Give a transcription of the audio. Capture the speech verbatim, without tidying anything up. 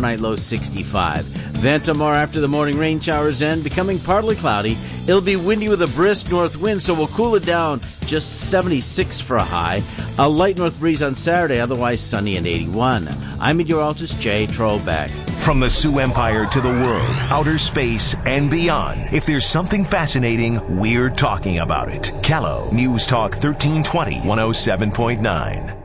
overnight low sixty-five. Then tomorrow after the morning rain showers end, becoming partly cloudy. It'll be windy with a brisk north wind, so we'll cool it down, just seventy-six for a high. A light north breeze on Saturday, otherwise sunny and eighty-one. I'm meteorologist Jay Trollbeck. From the Sioux Empire to the world, outer space, and beyond, if there's something fascinating, we're talking about it. Callow, News Talk thirteen twenty, one oh seven point nine.